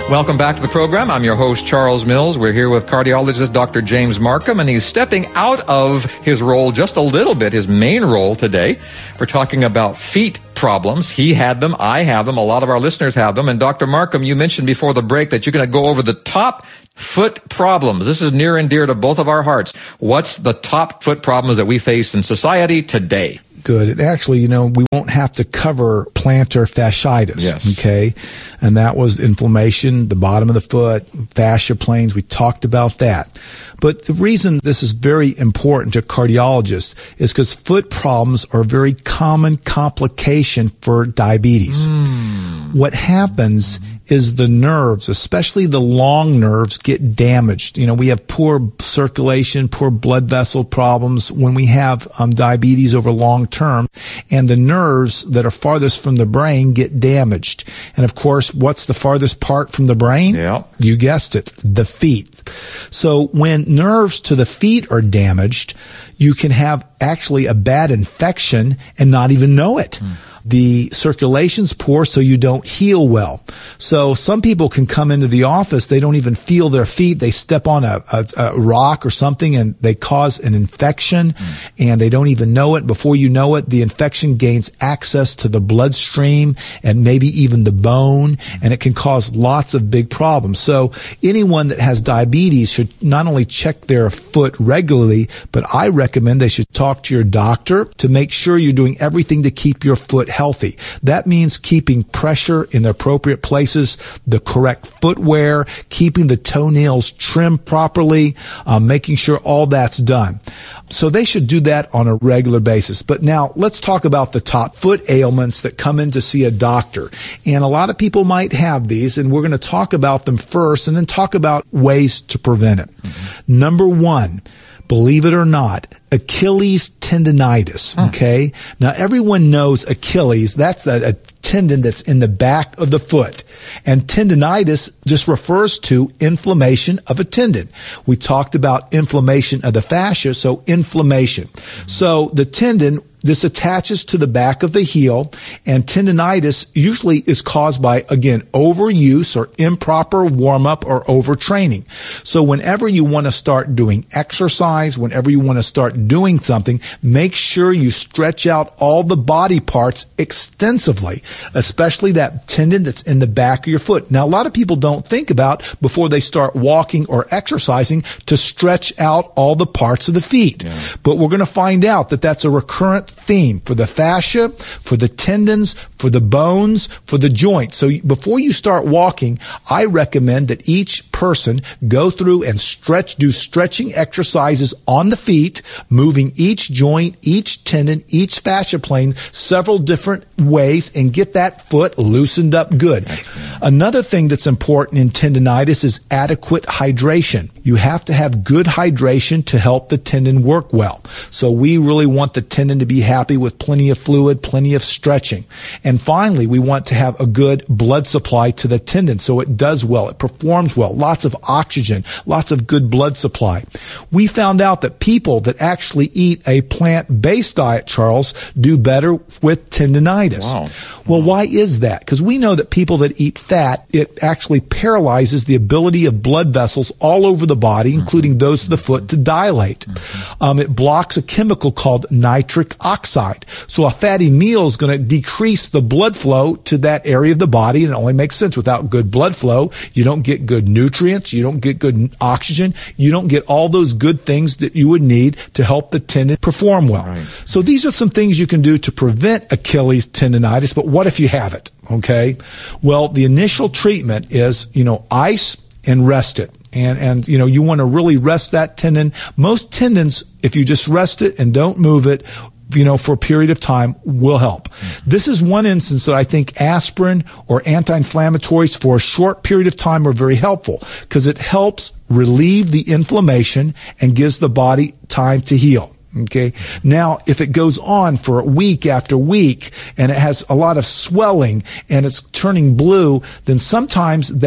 Welcome back to the program. I'm your host, Charles Mills. We're here with cardiologist Dr. James Marcum, and he's stepping out of his role just a little bit, his main role today. We're talking about feet problems. He had them. I have them. A lot of our listeners have them. And Dr. Marcum, you mentioned before the break that you're going to go over the top foot problems. This is near and dear to both of our hearts. What's the top foot problems that we face in society today? Good. And actually, we won't have to cover plantar fasciitis. Yes. Okay. And that was inflammation, the bottom of the foot, fascia planes. We talked about that. But the reason this is very important to cardiologists is because foot problems are a very common complication for diabetes. What happens is the nerves, especially the long nerves, get damaged. We have poor circulation, poor blood vessel problems when we have diabetes over long term, and the nerves that are farthest from the brain get damaged. And of course, what's the farthest part from the brain? Yeah. You guessed it, the feet. So when nerves to the feet are damaged, you can have actually a bad infection and not even know it. The circulation's poor, so you don't heal well. So some people can come into the office, they don't even feel their feet. They step on a rock or something and they cause an infection and they don't even know it. Before you know it, the infection gains access to the bloodstream and maybe even the bone, and it can cause lots of big problems. So anyone that has diabetes should not only check their foot regularly, but I recommend they should talk to your doctor to make sure you're doing everything to keep your foot healthy. That means keeping pressure in the appropriate places, the correct footwear, keeping the toenails trimmed properly, making sure all that's done. So they should do that on a regular basis. But now let's talk about the top foot ailments that come in to see a doctor. And a lot of people might have these, and we're going to talk about them first and then talk about ways to prevent it. Number one, believe it or not, Achilles tendonitis, okay? Now, everyone knows Achilles. That's a tendon that's in the back of the foot. And tendonitis just refers to inflammation of a tendon. We talked about inflammation of the fascia, so inflammation. So the tendon, this attaches to the back of the heel, and tendonitis usually is caused by, again, overuse or improper warm-up or overtraining. So whenever you want to start doing exercise, whenever you want to start doing something, make sure you stretch out all the body parts extensively, especially that tendon that's in the back of your foot. Now, a lot of people don't think about, before they start walking or exercising, to stretch out all the parts of the feet. Yeah. But we're going to find out that that's a recurrent theme for the fascia, for the tendons, for the bones, for the joints. So before you start walking, I recommend that each person go through and do stretching exercises on the feet, moving each joint, each tendon, each fascia plane several different ways, and get that foot loosened up good. Another thing that's important in tendonitis is adequate hydration. You have to have good hydration to help the tendon work well. So we really want the tendon to be happy with plenty of fluid, plenty of stretching. And finally, we want to have a good blood supply to the tendon so it does well, it performs well, lots of oxygen, lots of good blood supply. We found out that people that actually eat a plant-based diet, Charles, do better with tendonitis. Wow. Well, why is that? Because we know that people that eat fat, it actually paralyzes the ability of blood vessels all over the body, including those of the foot, to dilate. It blocks a chemical called nitric oxide. So a fatty meal is going to decrease the blood flow to that area of the body, and it only makes sense. Without good blood flow, you don't get good nutrients, you don't get good oxygen, you don't get all those good things that you would need to help the tendon perform well. Right. So these are some things you can do to prevent Achilles tendonitis, but what if you have it? Okay. Well, the initial treatment is, ice and rest it. And you want to really rest that tendon. Most tendons, if you just rest it and don't move it, for a period of time, will help. This is one instance that I think aspirin or anti-inflammatories for a short period of time are very helpful, because it helps relieve the inflammation and gives the body time to heal. Okay. Now, if it goes on for week after week and it has a lot of swelling and it's turning blue, then sometimes that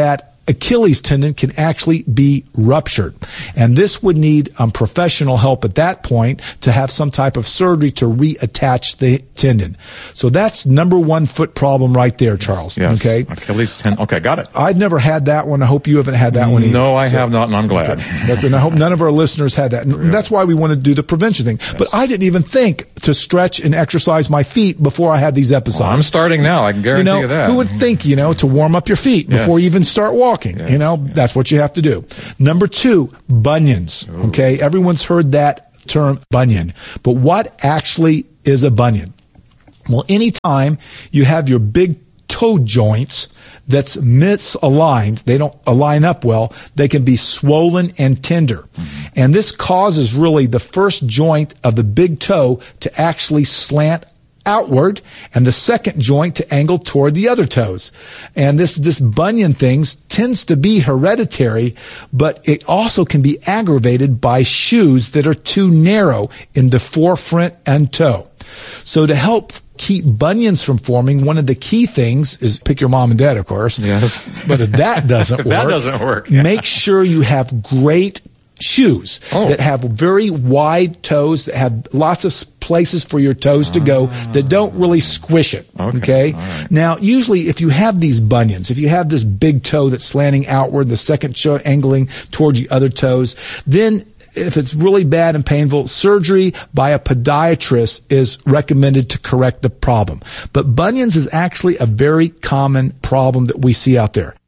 Achilles tendon can actually be ruptured. And this would need professional help at that point to have some type of surgery to reattach the tendon. So that's number one foot problem right there, Charles. Yes. Okay. Achilles tendon. Okay, got it. I've never had that one. I hope you haven't had that one either. No, I have not, and I'm glad. Okay. And I hope none of our listeners had that. And that's why we want to do the prevention thing. Yes. But I didn't even think to stretch and exercise my feet before I had these episodes. Well, I'm starting now. I can guarantee you that. Who would think, to warm up your feet before you even start walking? Yes. That's what you have to do. Number 2, bunions. Ooh. Okay. Everyone's heard that term, bunion. But what actually is a bunion? Well, anytime you have your big toe joints that's misaligned, they don't align up well, they can be swollen and tender. Mm-hmm. And this causes really the first joint of the big toe to actually slant outward and the second joint to angle toward the other toes. And this bunion things tends to be hereditary, but it also can be aggravated by shoes that are too narrow in the forefront and toe. So to help keep bunions from forming, one of the key things is pick your mom and dad, of course. Yes. But if that doesn't work, make sure you have great shoes that have very wide toes, that have lots of places for your toes to go, that don't really squish it. Okay? Right. Now, usually if you have these bunions, if you have this big toe that's slanting outward, the second toe angling towards the other toes, then if it's really bad and painful, surgery by a podiatrist is recommended to correct the problem. But bunions is actually a very common problem that we see out there.